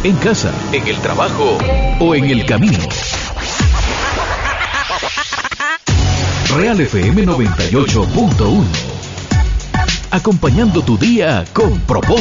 en casa, en el trabajo o en el camino. Real FM 98.1. Acompañando tu día con propósito.